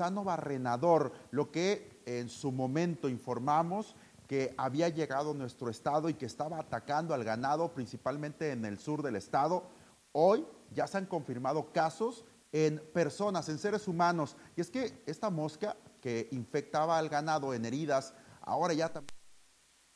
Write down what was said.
gusano barrenador, lo que en su momento informamos que había llegado a nuestro estado y que estaba atacando al ganado, principalmente en el sur del estado. Hoy ya se han confirmado casos en personas, en seres humanos. Y es que esta mosca que infectaba al ganado en heridas, ahora ya también